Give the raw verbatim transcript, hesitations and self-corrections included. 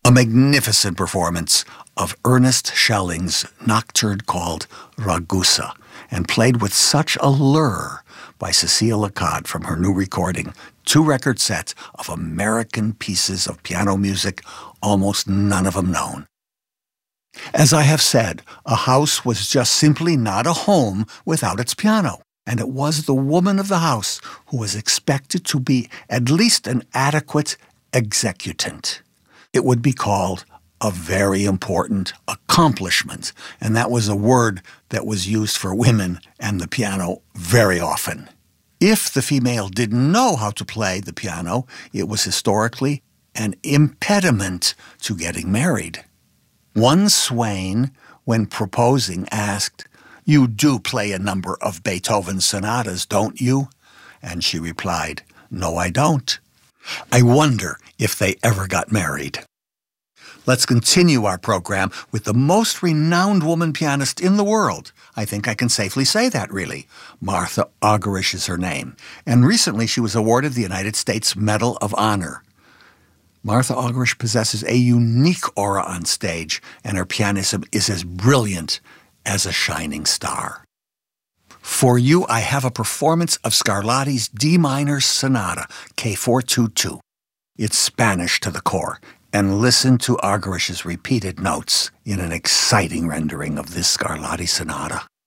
A magnificent performance of Ernest Schelling's nocturne called Ragusa, and played with such allure by Cécile Lacaud from her new recording, two record sets of American pieces of piano music, almost none of them known. As I have said, a house was just simply not a home without its piano, and it was the woman of the house who was expected to be at least an adequate executant. It would be called a very important accomplishment, and that was a word that was used for women and the piano very often. If the female didn't know how to play the piano, it was historically an impediment to getting married. One swain, when proposing, asked, "You do play a number of Beethoven sonatas, don't you?" And she replied, "No, I don't." I wonder if they ever got married. Let's continue our program with the most renowned woman pianist in the world. I think I can safely say that, really. Martha Argerich is her name, and recently she was awarded the United States Medal of Honor. Martha Argerich possesses a unique aura on stage, and her pianism is as brilliant as a shining star. For you, I have a performance of Scarlatti's D minor sonata, K four twenty-two. It's Spanish to the core, and listen to Argerich's repeated notes in an exciting rendering of this Scarlatti sonata.